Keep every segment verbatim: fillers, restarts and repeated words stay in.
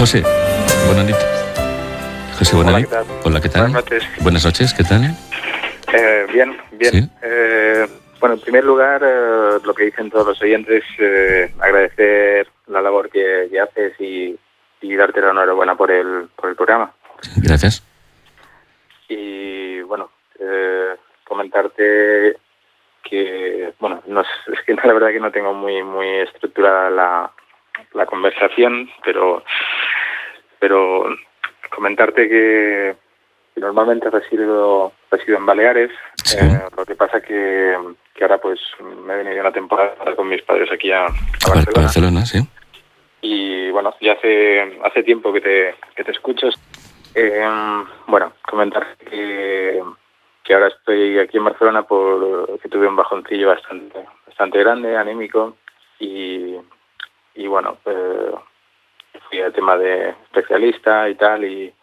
José, buenas noches. José, buenas noches. Hola, ¿qué tal? Hola, ¿qué tal? Buenas noches. Buenas noches, ¿qué tal? Eh, bien, bien. ¿Sí? Eh, bueno, en primer lugar, eh, lo que dicen todos los oyentes, eh, agradecer la labor que, que haces y, y darte la enhorabuena por el, por el programa. Gracias. Y bueno, eh, comentarte que, bueno, no, es es que la verdad que no tengo muy muy estructurada la, la conversación, pero pero comentarte que, que normalmente resido resido en Baleares. Sí. Eh, lo que pasa que, que ahora pues me he venido una temporada con mis padres aquí a, a Bar- Barcelona. Barcelona, sí. Y bueno, ya hace hace tiempo que te que te escucho. Eh, bueno, comentar que, que ahora estoy aquí en Barcelona por que tuve un bajoncillo bastante bastante grande, anímico, y, y bueno, eh, fui al tema de especialista y tal, y,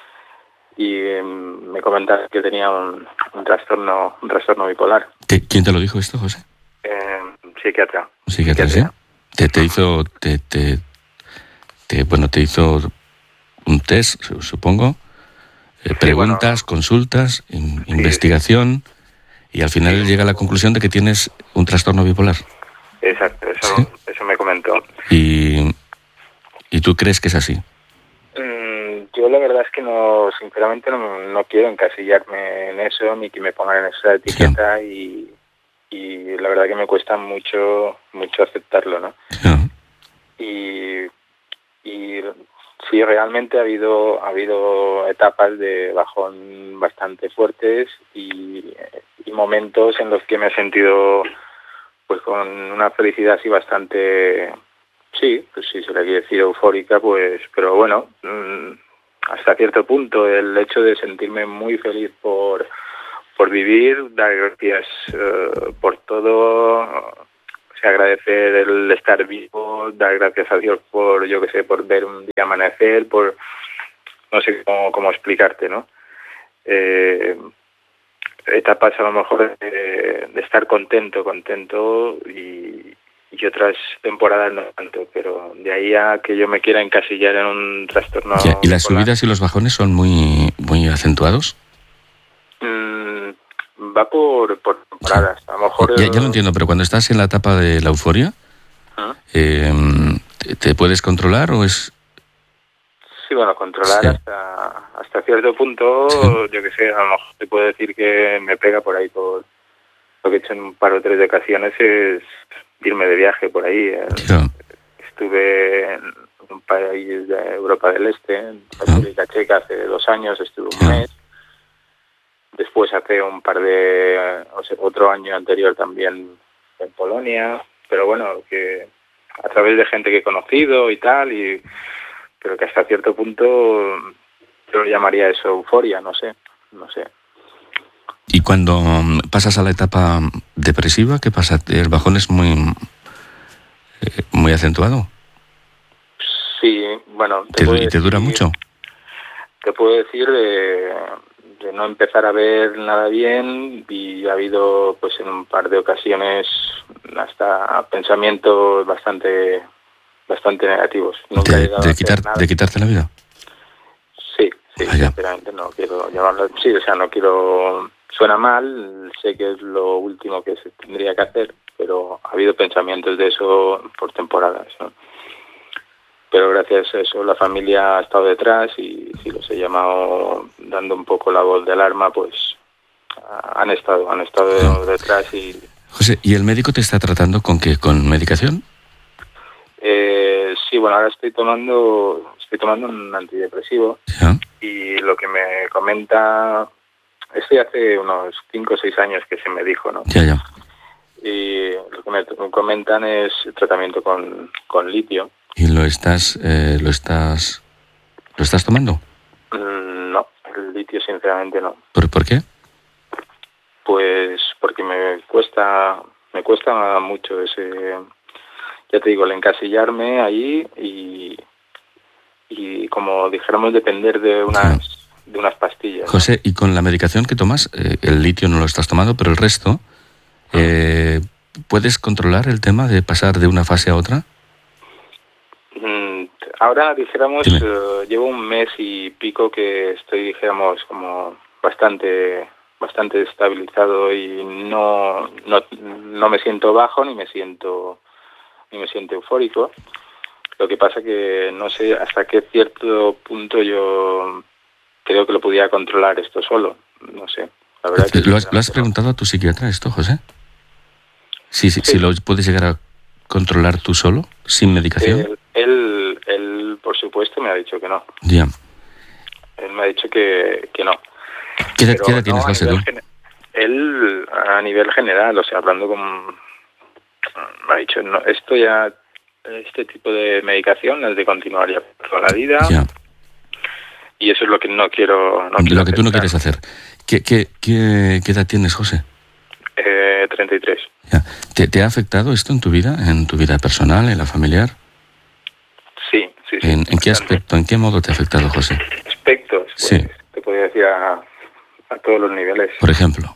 y eh, me comentaron que tenía un, un trastorno un trastorno bipolar. ¿Qué- ¿Quién te lo dijo esto, José? Eh, psiquiatra. Un psiquiatra, ¿sí? Te, te hizo, te, te, te- bueno, te hizo un test, su- supongo, eh, preguntas, bueno, consultas, in- sí, investigación, y al final Sí. llega a la conclusión de que tienes un trastorno bipolar. Exacto, eso, ¿Sí? eso me comentó. Y, y tú crees que es así. Mm, Yo la verdad es que no, sinceramente no, no quiero encasillarme en eso ni que me pongan en esa etiqueta, y, y la verdad que me cuesta mucho mucho aceptarlo, ¿no? Sí. Y, y sí, realmente ha habido ha habido etapas de bajón bastante fuertes y, y momentos en los que me he sentido pues con una felicidad así bastante, sí, pues sí se le quiere decir eufórica, pues, pero bueno, mmm, hasta cierto punto el hecho de sentirme muy feliz por por vivir, dar gracias eh, por todo, o sea, agradecer el estar vivo, dar gracias a Dios por, yo qué sé, por ver un día amanecer, por, no sé cómo, cómo explicarte, ¿no? Eh, etapas a lo mejor de, de estar contento, contento y, y otras temporadas no tanto, pero de ahí a que yo me quiera encasillar en un trastorno Ya, ¿y las bipolar, subidas y los bajones son muy, muy acentuados? mmm, va por, por temporadas. A lo mejor Ya, ya lo entiendo, pero cuando estás en la etapa de la euforia, ¿Mm? eh, ¿te, te puedes controlar o es...? Sí, bueno, controlar Sí. hasta hasta cierto punto, Sí. yo que sé, a lo mejor te puedo decir que me pega por ahí, por lo que he hecho en un par o tres de ocasiones es irme de viaje por ahí. Claro. Estuve en un país de Europa del Este, en República Checa, hace dos años, estuve un Claro. mes. Después hace un par de, o sea, otro año anterior también en Polonia, pero bueno, que a través de gente que he conocido y tal, y pero que hasta cierto punto yo lo llamaría eso euforia, no sé, no sé. Y cuando mm, pasas a la etapa depresiva, ¿qué pasa? ¿El bajón es muy, eh, muy acentuado? Sí, bueno, ¿Te, puedo ¿Y te dura decir- mucho? Te puedo decir de, de no empezar a ver nada bien, y ha habido pues en un par de ocasiones hasta pensamientos bastante bastante negativos. Nunca he ¿De, llegado a de, hacer quitar, nada. ¿De quitarte la vida? Sí, sí, Vaya. sinceramente no quiero llamarlo. Sí, o sea, no quiero. Suena mal, sé que es lo último que se tendría que hacer, pero ha habido pensamientos de eso por temporadas, ¿no? Pero gracias a eso la familia ha estado detrás, y si los he llamado dando un poco la voz de alarma, pues ah, han estado, han estado detrás. Y José, ¿y el médico te está tratando con qué? ¿Con medicación? eh, sí, bueno, ahora estoy tomando, estoy tomando un antidepresivo. ¿Ya? Y lo que me comenta, esto ya hace unos cinco o seis años que se me dijo, ¿no? Ya, ya. Y lo que me comentan es tratamiento con, con litio. ¿Y lo estás, eh, lo estás, lo estás tomando? Mm, No, el litio sinceramente no. ¿Por, ¿Por qué? Pues porque me cuesta, me cuesta mucho ese, ya te digo, el encasillarme ahí y, y como dijéramos depender de unas, de unas pastillas, ¿no? José, y con la medicación que tomas, eh, el litio no lo estás tomando, pero el resto, eh, ¿puedes controlar el tema de pasar de una fase a otra? Ahora, dijéramos, uh, llevo un mes y pico que estoy, dijéramos, como bastante bastante estabilizado y no, no no me siento bajo ni me siento ni me siento eufórico. Lo que pasa que no sé hasta qué cierto punto yo creo que lo podía controlar esto solo. No sé. La verdad que ¿Lo has, ¿Lo has preguntado a tu psiquiatra esto, José? Sí, sí, sí. Si lo puedes llegar a controlar tú solo, sin medicación. Él, él, él, por supuesto, me ha dicho que no. Ya. Él me ha dicho que, que no. ¿Qué edad, ¿qué edad tienes, José, tú? Gen- él, a nivel general, o sea, hablando con... Me ha dicho, no, esto ya, este tipo de medicación es de continuar ya por toda la vida. Ya. Y eso es lo que no quiero... No quiero lo que tú no aceptar. quieres hacer. ¿Qué, qué, qué, qué edad tienes, José? Eh, treinta y tres. Ya. ¿Te, ¿Te ha afectado esto en tu vida? ¿En tu vida personal, en la familiar? Sí, sí, sí. ¿En, ¿en qué aspecto, en qué modo te ha afectado, José? Aspectos, pues, Sí. te podría decir a, a todos los niveles. Por ejemplo.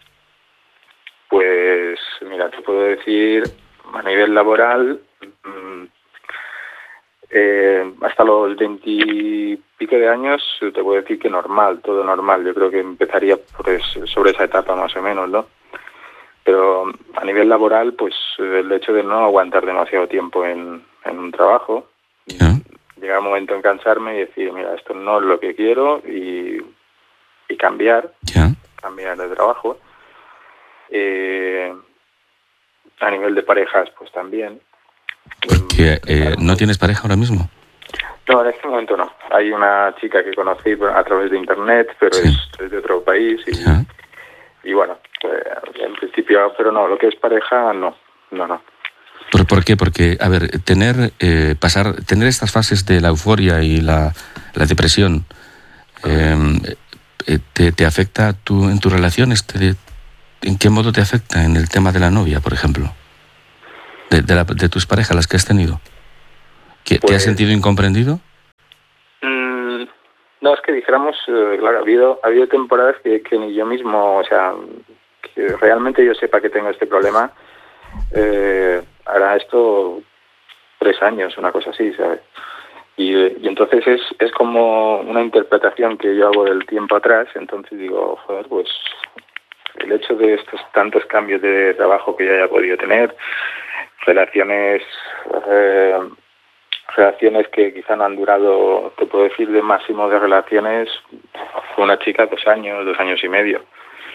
Pues, mira, te puedo decir, a nivel laboral, mmm, eh, hasta los veintipico de años, te puedo decir que normal, todo normal. Yo creo que empezaría por es, sobre esa etapa más o menos, ¿no? Pero a nivel laboral, pues el hecho de no aguantar demasiado tiempo en, en un trabajo, ¿Ya? Llegar un momento en cansarme y decir, mira, esto no es lo que quiero y, y cambiar, ¿Ya? cambiar de trabajo. Eh, a nivel de parejas, pues también. Porque eh, ¿no tienes pareja ahora mismo? No, en este momento no. Hay una chica que conocí a través de internet, pero Sí. es, es de otro país y, ¿Ya? y bueno, pues, en principio, pero no, lo que es pareja, no, no, no. ¿Por, ¿Por qué? Porque, a ver, tener eh, pasar, tener estas fases de la euforia y la, la depresión, eh, eh, te, ¿te afecta tú en tus relaciones? ¿Te, ¿En qué modo te afecta? En el tema de la novia, por ejemplo. De, de, la, de tus parejas, las que has tenido. ¿Que, Pues, ¿Te has sentido incomprendido? Mmm, no, es que dijéramos, eh, claro, ha habido, ha habido temporadas que, que ni yo mismo, o sea, que realmente yo sepa que tengo este problema. Eh, hará esto tres años, una cosa así, ¿sabes? Y, y entonces es, es como una interpretación que yo hago del tiempo atrás, entonces digo, joder, pues el hecho de estos tantos cambios de trabajo que yo haya podido tener, relaciones eh, relaciones que quizá no han durado, te puedo decir, de máximo de relaciones, con una chica dos años, dos años y medio.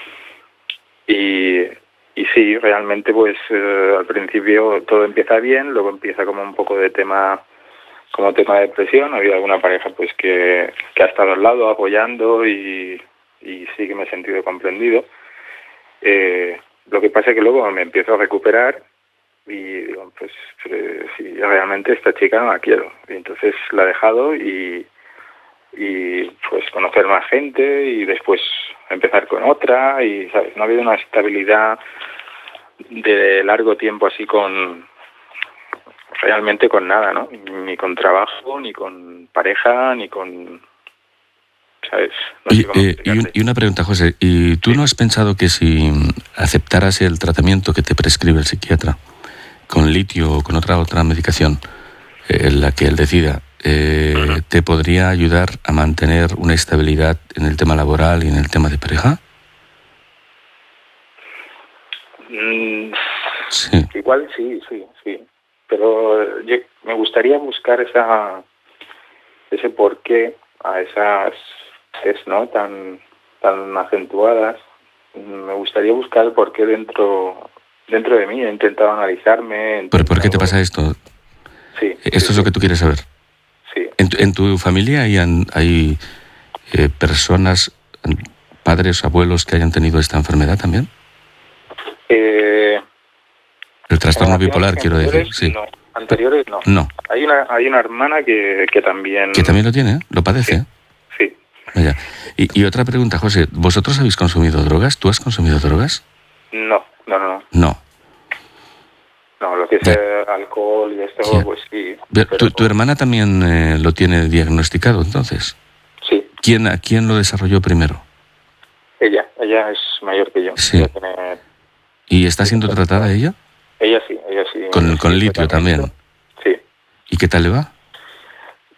Y, y sí, realmente pues eh, al principio todo empieza bien, luego empieza como un poco de tema, como tema de depresión. Ha habido alguna pareja pues que, que ha estado al lado apoyando y, y sí que me he sentido comprendido. Eh, lo que pasa es que luego me empiezo a recuperar y digo, pues eh, sí, realmente esta chica no la quiero. Y entonces la he dejado y, y pues conocer más gente y después empezar con otra y, ¿sabes? No ha habido una estabilidad de largo tiempo así con realmente con nada, ¿no? Ni con trabajo, ni con pareja, ni con... ¿Sabes? No sé cómo y, eh, y, un, y una pregunta, José. ¿Y tú sí. no has pensado que si aceptaras el tratamiento que te prescribe el psiquiatra con litio o con otra otra medicación, eh, la que él decida, eh, uh-huh. te podría ayudar a mantener una estabilidad en el tema laboral y en el tema de pareja? Mm, sí. Igual sí, sí, sí. Pero yo me gustaría buscar esa ese porqué a esas es no tan tan acentuadas. Me gustaría buscar el porqué dentro dentro de mí. He intentado analizarme. He intentado... ¿Pero por qué te pasa esto? Sí. ¿Esto sí, es lo que tú quieres saber? Sí. ¿En tu, en tu familia hay, hay eh, personas, padres, abuelos que hayan tenido esta enfermedad también? Eh, el trastorno bipolar, quiero decir. Sí. No. Anteriores no. No. Hay una hay una hermana que, que también... ¿Que también lo tiene? ¿Lo padece? Sí. sí. Vaya. Y, y otra pregunta, José. ¿Vosotros habéis consumido drogas? ¿Tú has consumido drogas? No, no, no. No. No, lo que es eh, alcohol y esto, sí. pues sí. Pero, ¿Tu, ¿Tu hermana también eh, lo tiene diagnosticado, entonces? Sí. ¿Quién, ¿Quién lo desarrolló primero? Ella. Ella es mayor que yo. Sí. Ella tiene... ¿Y está siendo tratada ella? Ella sí, ella sí. ¿Con, sí, con litio también? Sí. ¿Y qué tal le va?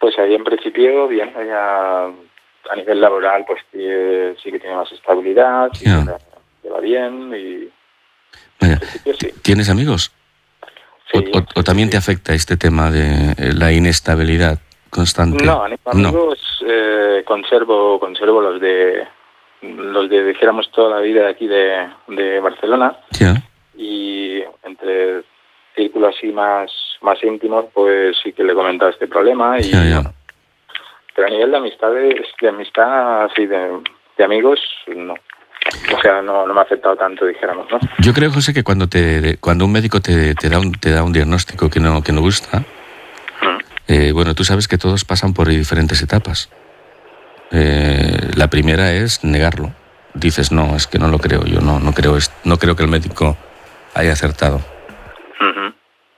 Pues ahí en principio, bien, ya a nivel laboral, pues sí, sí que tiene más estabilidad, sí Yeah. que va bien y Vaya. en principio sí. ¿Tienes amigos? Sí, o, o, o también sí. te afecta este tema de eh, la inestabilidad constante? No, amigos no. Eh, conservo conservo los de los de dijéramos toda la vida de aquí de, de Barcelona. Yeah. Y entre círculos así más más íntimos, pues sí que le he comentado este problema y Yeah, yeah. pero a nivel de amistades, de amistad así de, de amigos, no. O sea, no, no me ha afectado tanto, dijéramos, ¿no? Yo creo, José, que cuando te cuando un médico te, te da un te da un diagnóstico que no que no gusta, Mm. eh, bueno, tú sabes que todos pasan por diferentes etapas. Eh, la primera es negarlo. Dices, no, es que no lo creo, yo no no creo es- no creo que el médico haya acertado. Ujú.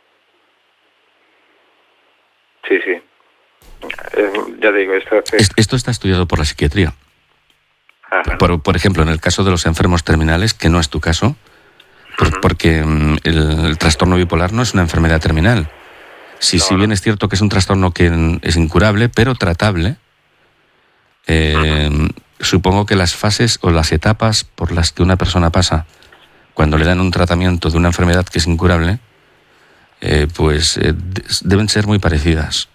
Sí, sí. Eh, ya digo, esto hace... Es- Esto está estudiado por la psiquiatría. Ajá. Por, por ejemplo, en el caso de los enfermos terminales, que no es tu caso, por- Ujú. porque mm, el, el trastorno bipolar no es una enfermedad terminal. Si, No, si no. bien es cierto que es un trastorno que mm, es incurable, pero tratable, eh, supongo que las fases o las etapas por las que una persona pasa cuando le dan un tratamiento de una enfermedad que es incurable, eh, pues eh, de- deben ser muy parecidas.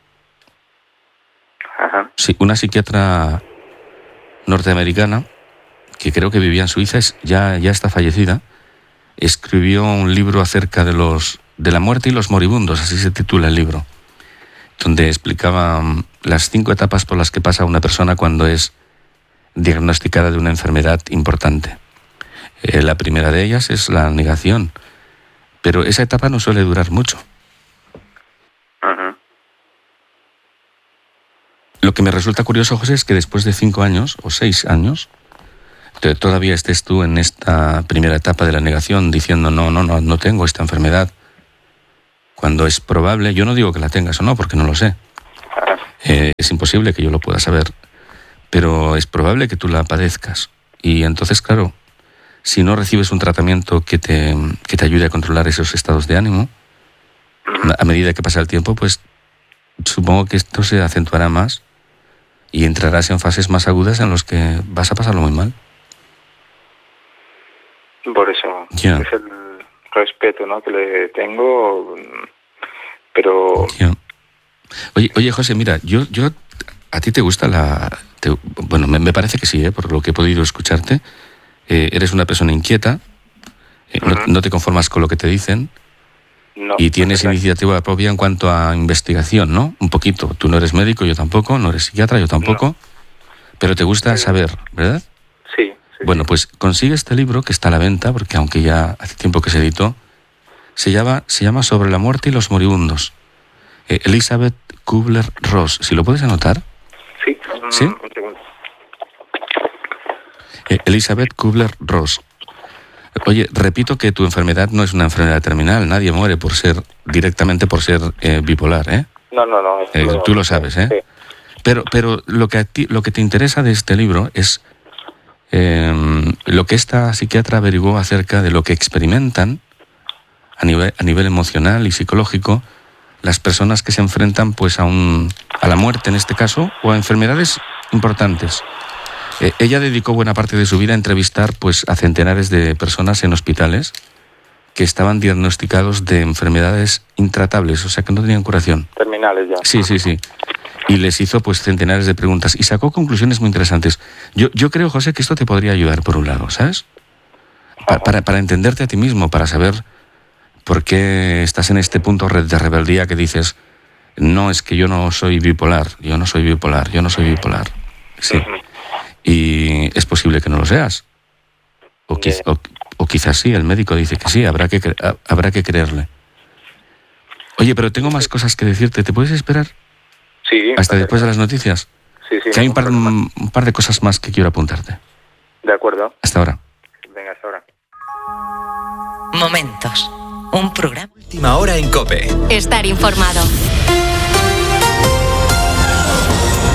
Ajá. Sí, una psiquiatra norteamericana, que creo que vivía en Suiza, es- ya, ya está fallecida, escribió un libro acerca de los de la muerte y los moribundos, así se titula el libro, donde explicaba mm, las cinco etapas por las que pasa una persona cuando es diagnosticada de una enfermedad importante. Eh, la primera de ellas es la negación, pero esa etapa no suele durar mucho. Ajá. Lo que me resulta curioso, José, es que después de cinco años o seis años, te- todavía estés tú en esta primera etapa de la negación diciendo no, no, no, no tengo esta enfermedad. Cuando es probable, yo no digo que la tengas o no, porque no lo sé. Ajá. Eh, es imposible que yo lo pueda saber, pero es probable que tú la padezcas. Y entonces, claro, si no recibes un tratamiento que te, que te ayude a controlar esos estados de ánimo, a medida que pasa el tiempo, pues supongo que esto se acentuará más y entrarás en fases más agudas en los que vas a pasarlo muy mal. Por eso Ya. es el respeto, ¿no?, que le tengo, pero Ya. Oye, oye, José, mira, yo, yo, a ti te gusta la, te- bueno, me, me parece que sí, ¿eh? Por lo que he podido escucharte, eh, eres una persona inquieta, eh, no, Ujú. no te conformas con lo que te dicen no. y tienes no, iniciativa propia en cuanto a investigación, ¿no? Un poquito. Tú no eres médico, yo tampoco, no eres psiquiatra, yo tampoco, pero te gusta Sí. saber, ¿verdad? Sí, sí, Bueno, sí. pues consigue este libro que está a la venta, porque aunque ya hace tiempo que se editó, se llama, se llama Sobre la muerte y los moribundos. Eh, Elizabeth Kubler-Ross. Si lo puedes anotar. Sí, un, ¿Sí? un segundo. Eh, Elizabeth Kubler-Ross. Oye, repito que tu enfermedad no es una enfermedad terminal. Nadie muere por ser, directamente por ser eh, bipolar, ¿eh? No, no, no. esto Eh, tú lo sabes, ¿eh? Sí. Pero, pero lo que a ti, lo que te interesa de este libro es eh, lo que esta psiquiatra averiguó acerca de lo que experimentan a nivel, a nivel emocional y psicológico las personas que se enfrentan pues a un a la muerte en este caso o a enfermedades importantes. Eh, ella dedicó buena parte de su vida a entrevistar pues a centenares de personas en hospitales que estaban diagnosticados de enfermedades intratables, o sea que no tenían curación. Terminales ya. Sí, sí, sí. Y les hizo pues centenares de preguntas y sacó conclusiones muy interesantes. Yo, yo creo, José, que esto te podría ayudar por un lado, ¿sabes? Pa- para, para entenderte a ti mismo, para saber por qué estás en este punto re- de rebeldía que dices, no, es que yo no soy bipolar, yo no soy bipolar, yo no soy bipolar. Sí. Ujú. Y es posible que no lo seas. O, quiz- o, o quizás sí, el médico dice que sí, habrá que, cre- ha- habrá que creerle. Oye, pero tengo más cosas que decirte, ¿te puedes esperar Sí. hasta después de las noticias? Sí, sí. Que hay un ningún par, problema. un par de cosas más que quiero apuntarte. De acuerdo. Hasta ahora. Venga, hasta ahora. Momentos. Un programa. Última hora en COPE. Estar informado.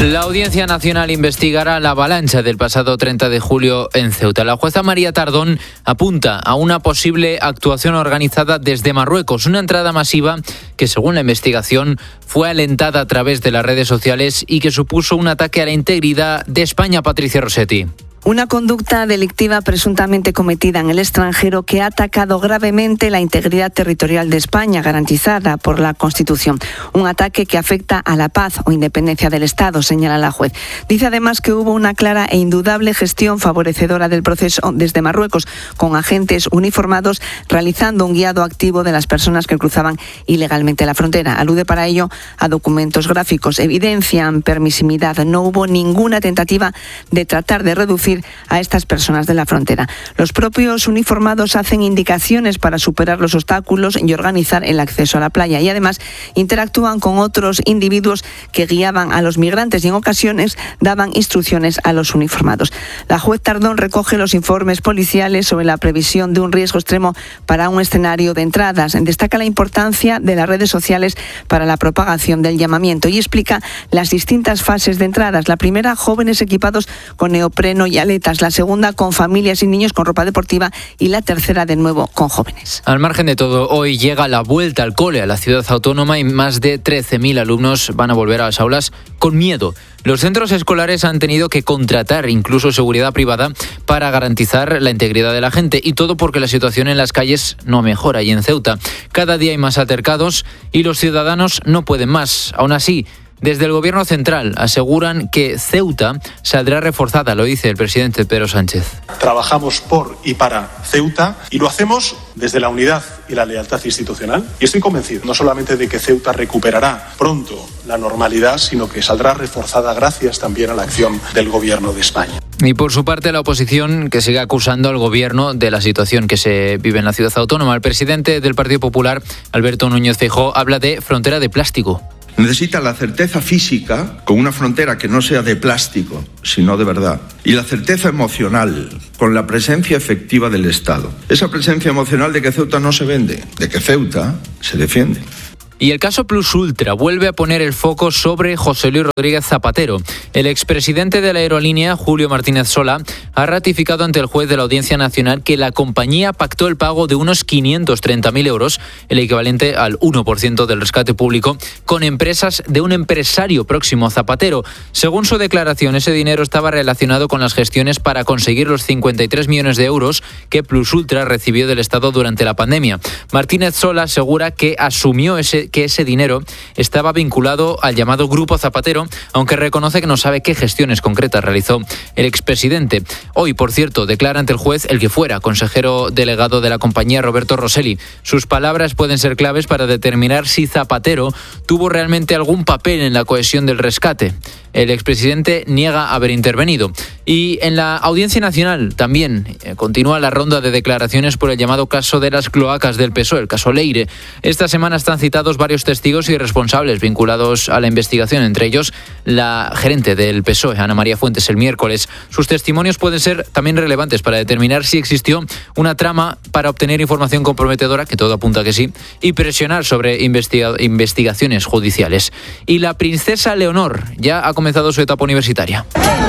La Audiencia Nacional investigará la avalancha del pasado treinta de julio en Ceuta. La jueza María Tardón apunta a una posible actuación organizada desde Marruecos, una entrada masiva que, según la investigación, fue alentada a través de las redes sociales y que supuso un ataque a la integridad de España. Patricia Rossetti. Una conducta delictiva presuntamente cometida en el extranjero que ha atacado gravemente la integridad territorial de España, garantizada por la Constitución. Un ataque que afecta a la paz o independencia del Estado, señala la juez. Dice además que hubo una clara e indudable gestión favorecedora del proceso desde Marruecos, con agentes uniformados realizando un guiado activo de las personas que cruzaban ilegalmente la frontera. Alude para ello a documentos gráficos. Evidencian permisividad. No hubo ninguna tentativa de tratar de reducir a estas personas de la frontera. Los propios uniformados hacen indicaciones para superar los obstáculos y organizar el acceso a la playa, y además interactúan con otros individuos que guiaban a los migrantes y en ocasiones daban instrucciones a los uniformados. La juez Tardón recoge los informes policiales sobre la previsión de un riesgo extremo para un escenario de entradas. Destaca la importancia de las redes sociales para la propagación del llamamiento y explica las distintas fases de entradas. La primera, jóvenes equipados con neopreno y aletas, la segunda con familias y niños con ropa deportiva y la tercera de nuevo con jóvenes. Al margen de todo, hoy llega la vuelta al cole a la ciudad autónoma y más de trece mil alumnos van a volver a las aulas con miedo. Los centros escolares han tenido que contratar incluso seguridad privada para garantizar la integridad de la gente, y todo porque la situación en las calles no mejora. Y en Ceuta cada día hay más altercados y los ciudadanos no pueden más. Aún así, desde el Gobierno central aseguran que Ceuta saldrá reforzada, lo dice el presidente Pedro Sánchez. Trabajamos por y para Ceuta y lo hacemos desde la unidad y la lealtad institucional. Y estoy convencido no solamente de que Ceuta recuperará pronto la normalidad, sino que saldrá reforzada gracias también a la acción del Gobierno de España. Y por su parte, la oposición, que sigue acusando al Gobierno de la situación que se vive en la ciudad autónoma. El presidente del Partido Popular, Alberto Núñez Feijóo, habla de frontera de plástico. Necesita la certeza física con una frontera que no sea de plástico, sino de verdad. Y la certeza emocional con la presencia efectiva del Estado. Esa presencia emocional de que Ceuta no se vende, de que Ceuta se defiende. Y el caso Plus Ultra vuelve a poner el foco sobre José Luis Rodríguez Zapatero. El expresidente de la aerolínea, Julio Martínez Solá, ha ratificado ante el juez de la Audiencia Nacional que la compañía pactó el pago de unos quinientos treinta mil euros, el equivalente al uno por ciento del rescate público, con empresas de un empresario próximo a Zapatero. Según su declaración, ese dinero estaba relacionado con las gestiones para conseguir los cincuenta y tres millones de euros que Plus Ultra recibió del Estado durante la pandemia. Martínez Solá asegura que asumió ese que ese dinero estaba vinculado al llamado Grupo Zapatero, aunque reconoce que no sabe qué gestiones concretas realizó el expresidente. Hoy, por cierto, declara ante el juez el que fuera consejero delegado de la compañía, Roberto Rosselli. Sus palabras pueden ser claves para determinar si Zapatero tuvo realmente algún papel en la cohesión del rescate. El expresidente niega haber intervenido. Y en la Audiencia Nacional también eh, continúa la ronda de declaraciones por el llamado caso de las cloacas del P S O E, el caso Leire. Esta semana están citados varios testigos y responsables vinculados a la investigación, entre ellos la gerente del P S O E, Ana María Fuentes, el miércoles. Sus testimonios pueden ser también relevantes para determinar si existió una trama para obtener información comprometedora, que todo apunta que sí, y presionar sobre investiga- investigaciones judiciales. Y la princesa Leonor ya ha comenzado su etapa universitaria.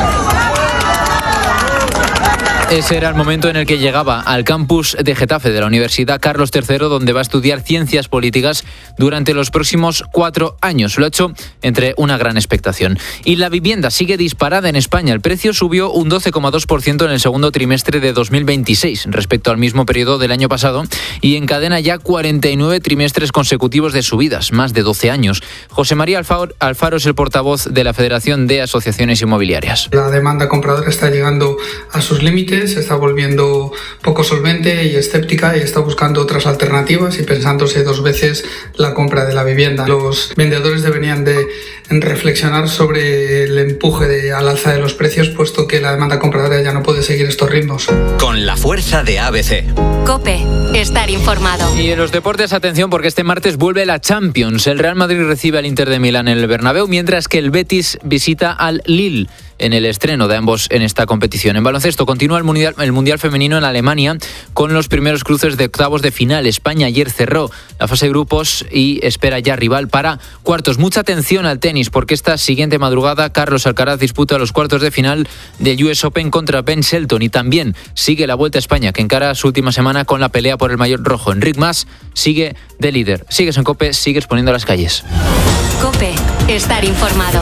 Ese era el momento en el que llegaba al campus de Getafe de la Universidad Carlos tercero, donde va a estudiar Ciencias Políticas durante los próximos cuatro años. Lo ha hecho entre una gran expectación. Y la vivienda sigue disparada en España. El precio subió un doce coma dos por ciento en el segundo trimestre de dos mil veintiséis respecto al mismo periodo del año pasado y encadena ya cuarenta y nueve trimestres consecutivos de subidas, más de doce años. José María Alfaro, Alfaro es el portavoz de la Federación de Asociaciones Inmobiliarias. La demanda compradora está llegando a sus límites, se está volviendo poco solvente y escéptica y está buscando otras alternativas y pensándose dos veces la compra de la vivienda. Los vendedores deberían de reflexionar sobre el empuje de, al alza de los precios, puesto que la demanda compradora ya no puede seguir estos ritmos. Con la fuerza de A B C. COPE, estar informado. Y en los deportes, atención, porque este martes vuelve la Champions. El Real Madrid recibe al Inter de Milán en el Bernabéu, mientras que el Betis visita al Lille. en el estreno de ambos en esta competición. En baloncesto continúa el mundial, el mundial femenino en Alemania con los primeros cruces de octavos de final. España ayer cerró la fase de grupos y espera ya rival para cuartos. Mucha atención al tenis porque esta siguiente madrugada Carlos Alcaraz disputa los cuartos de final del U S Open contra Ben Shelton y también sigue la Vuelta a España que encara su última semana con la pelea por el maillot rojo. Enric Mas sigue de líder. Sigues en COPE, sigues poniendo las calles. COPE, estar informado.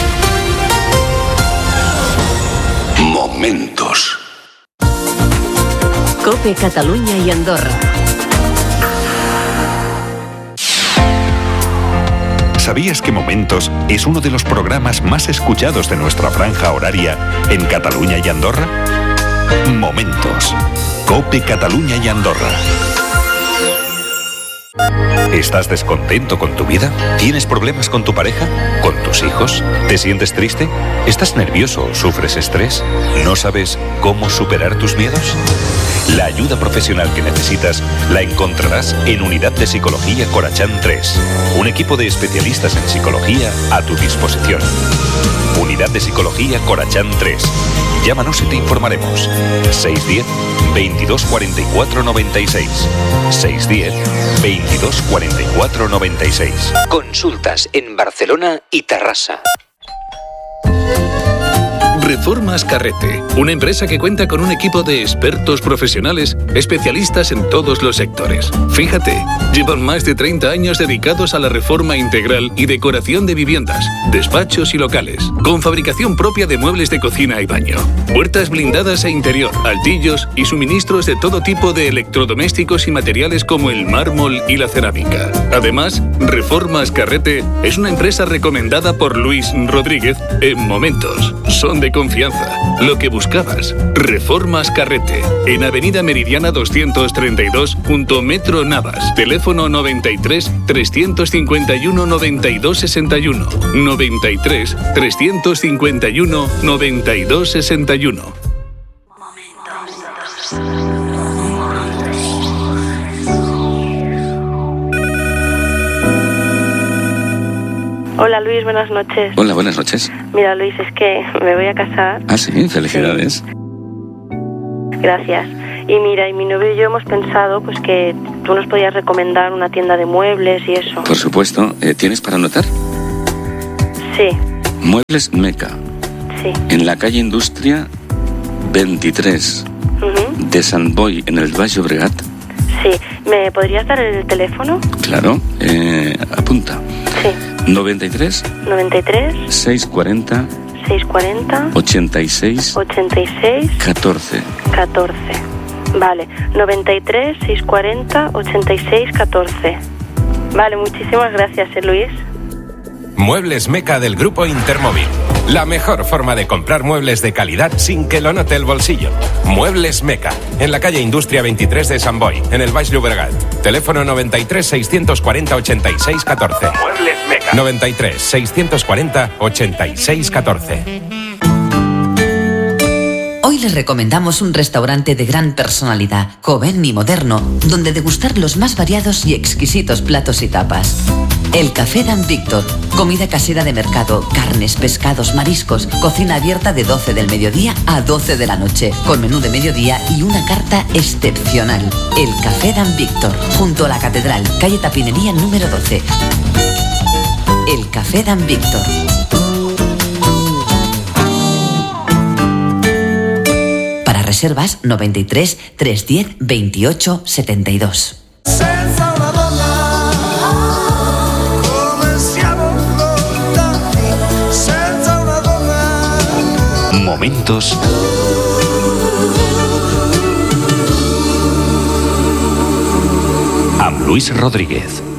Momentos. COPE Cataluña y Andorra. ¿Sabías que Momentos es uno de los programas más escuchados de nuestra franja horaria en Cataluña y Andorra? Momentos. COPE Cataluña y Andorra. ¿Estás descontento con tu vida? ¿Tienes problemas con tu pareja? ¿Con tus hijos? ¿Te sientes triste? ¿Estás nervioso o sufres estrés? ¿No sabes cómo superar tus miedos? La ayuda profesional que necesitas la encontrarás en Unidad de Psicología Corachán tres. Un equipo de especialistas en psicología a tu disposición. Unidad de Psicología Corachán tres. Llámanos y te informaremos. seis diez, veintidós cuarenta y cuatro noventa y seis. seis diez, veintidós cuarenta y cuatro noventa y seis. Consultas en Barcelona y Tarrasa. Reformas Carrete, una empresa que cuenta con un equipo de expertos profesionales especialistas en todos los sectores. Fíjate, llevan más de treinta años dedicados a la reforma integral y decoración de viviendas, despachos y locales, con fabricación propia de muebles de cocina y baño, puertas blindadas e interior, altillos y suministros de todo tipo de electrodomésticos y materiales como el mármol y la cerámica. Además, Reformas Carrete es una empresa recomendada por Luis Rodríguez en Momentos. Son de confianza. Lo que buscabas. Reformas Carrete. En Avenida Meridiana doscientos treinta y dos, junto Metro Navas. Teléfono noventa y tres, trescientos cincuenta y uno, noventa y dos sesenta y uno. noventa y tres, trescientos cincuenta y uno, noventa y dos sesenta y uno. Hola Luis, buenas noches. Hola, buenas noches. Mira Luis, es que me voy a casar. Ah, sí, felicidades. Sí. Gracias. Y mira, y mi novio y yo hemos pensado pues que tú nos podías recomendar una tienda de muebles y eso. Por supuesto. Eh, ¿Tienes para anotar? Sí. Muebles Meca. Sí. En la calle Industria veintitrés uh-huh. de Sant Boi, en el Baix Llobregat. Sí. ¿Me podrías dar el teléfono? Claro. Eh, apunta. Sí. noventa y tres. noventa y tres. seiscientos cuarenta. seiscientos cuarenta. ochenta y seis. ochenta y seis. catorce. catorce. Vale. noventa y tres, seiscientos cuarenta, ochenta y seis, catorce. Vale, muchísimas gracias, ¿eh, Luis? Muebles Meca del Grupo Intermóvil. La mejor forma de comprar muebles de calidad sin que lo note el bolsillo. Muebles Meca, en la calle Industria veintitrés de Sant Boi, en el Baix Llobregat. Teléfono noventa y tres, seiscientos cuarenta, ochenta y seis, catorce. Muebles Meca. noventa y tres, seiscientos cuarenta, ochenta y seis, catorce. Hoy les recomendamos un restaurante de gran personalidad, joven y moderno, donde degustar los más variados y exquisitos platos y tapas. El Café Dan Víctor, comida casera de mercado, carnes, pescados, mariscos, cocina abierta de doce del mediodía a doce de la noche, con menú de mediodía y una carta excepcional. El Café Dan Víctor, junto a la Catedral, calle Tapinería número doce. El Café Dan Víctor. Para reservas noventa y tres, trescientos diez, veintiocho, setenta y dos. Momentos amb Luis Rodríguez.